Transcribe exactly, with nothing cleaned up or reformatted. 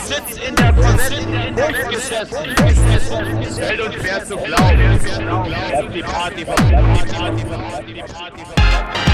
sitzt in der Hochgeschäft. Fällt uns schwer zu glauben. Die Party, die Party, die Party, die Party.